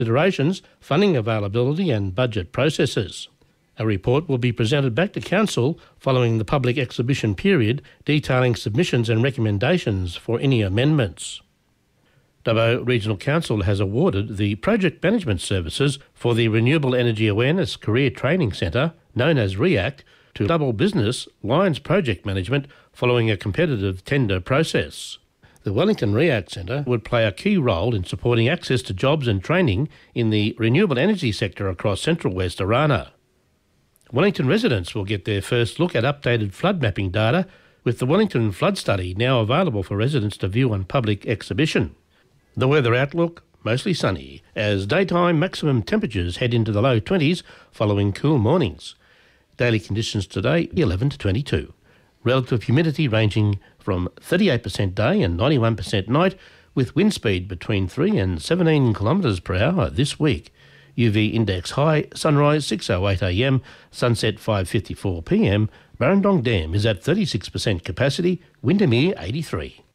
considerations, funding availability and budget processes. A report will be presented back to Council following the public exhibition period, detailing submissions and recommendations for any amendments. Dubbo Regional Council has awarded the project management services for the Renewable Energy Awareness Career Training Centre, known as REACT, to Dubbo Business Lions Project Management following a competitive tender process. The Wellington REACT Centre would play a key role in supporting access to jobs and training in the renewable energy sector across central West Orana. Wellington residents will get their first look at updated flood mapping data, with the Wellington Flood Study now available for residents to view on public exhibition. The weather outlook, mostly sunny, as daytime maximum temperatures head into the low 20s following cool mornings. Daily conditions today, 11 to 22. Relative humidity ranging from 38% day and 91% night, with wind speed between 3 and 17 kilometres per hour this week. UV index high, sunrise 6:08am, sunset 5:54pm. Barrendong Dam is at 36% capacity, Windermere 83.